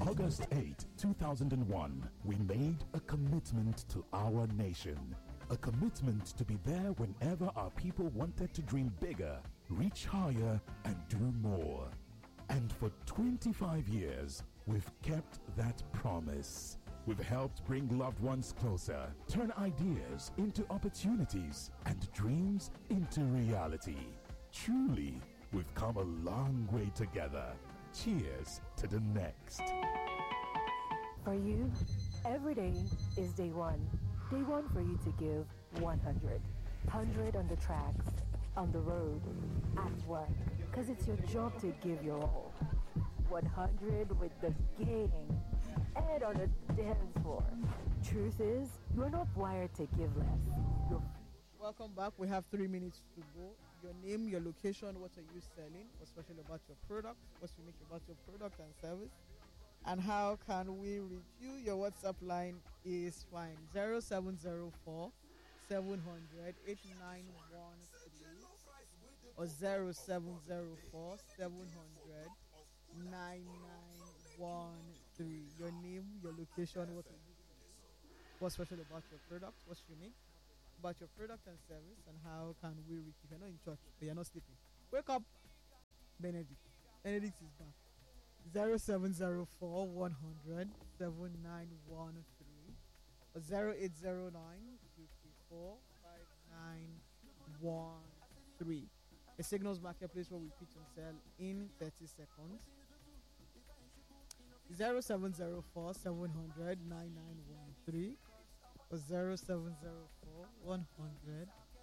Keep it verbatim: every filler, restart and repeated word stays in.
August eighth, two thousand one, we made a commitment to our nation. A commitment to be there whenever our people wanted to dream bigger, reach higher, and do more. And for twenty-five years, we've kept that promise. We've helped bring loved ones closer, turn ideas into opportunities, and dreams into reality. Truly, we've come a long way together. Cheers to the next. For you, every day is day one. Day one for you to give one hundred. one hundred on the tracks, on the road, at work. Because it's your job to give your all. one hundred with the gang. And on the dance floor. Truth is, you're not wired to give less. You're Welcome back. We have three minutes to go. Your name, your location, what are you selling? What's special about your product? What's unique about your product and service? And how can we reach you? Your WhatsApp line is fine. zero seven zero four, seven hundred, eight nine one three or zero seven zero four, seven hundred, nine nine one three. Your name, your location, what are you? What's special about your product? What's unique about your product and service? And how can we reach you? If you're not in church, but you're not sleeping, wake up. Benedict. Benedict is back. zero seven zero four, one hundred, seven nine one three or zero eight zero nine, two four, five nine one three. A Signals Marketplace where we pitch and sell in thirty seconds. zero seven zero four, seven hundred, nine nine one three or zero seven zero four, one hundred